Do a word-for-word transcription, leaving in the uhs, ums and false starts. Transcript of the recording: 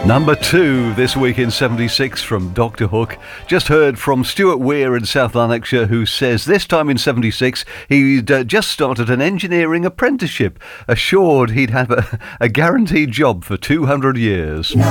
Number two this week in seventy-six from Doctor Hook. Just heard from Stuart Weir in South Lanarkshire, who says this time in seventy-six he'd uh, just started an engineering apprenticeship, assured he'd have a, a guaranteed job for two hundred years.